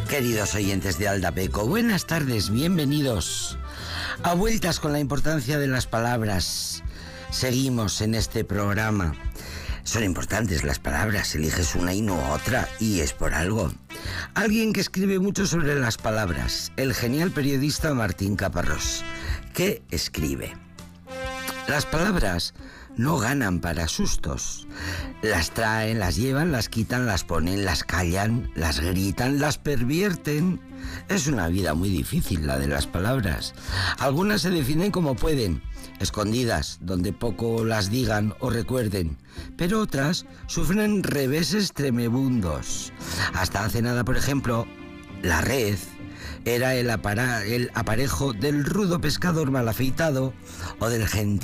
Queridos oyentes de Aldapeco, buenas tardes, bienvenidos a Vueltas con la importancia de las palabras. Seguimos en este programa. Son importantes las palabras, eliges una y no otra, y es por algo. Alguien que escribe mucho sobre las palabras, el genial periodista Martín Caparrós, que escribe: las palabras no ganan para sustos. Las traen, las llevan, las quitan, las ponen, las callan, las gritan, las pervierten. Es una vida muy difícil la de las palabras. Algunas se definen como pueden, escondidas, donde poco las digan o recuerden, pero otras sufren reveses tremebundos. Hasta hace nada, por ejemplo, la red era el aparejo del rudo pescador mal afeitado o del gentil